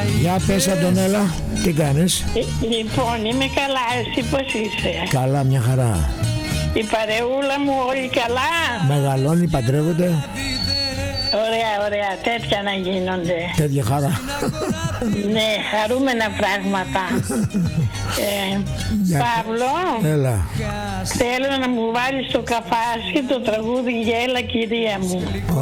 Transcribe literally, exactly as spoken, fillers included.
Για πες Αντωνέλα, τι κάνεις? Ε, Λοιπόν, είμαι καλά, εσύ πώς είσαι? Καλά, μια χαρά. Η παρεούλα μου όλοι καλά? Μεγαλώνει, παντρεύεται, Ωραία, ωραία, τέτοια να γίνονται. τέτοια χαρά. Ναι, χαρούμενα πράγματα. ε, Για- Παύλο, Έλα. θέλω να μου βάλεις το καφάσι το τραγούδι «Γέλα κυρία μου».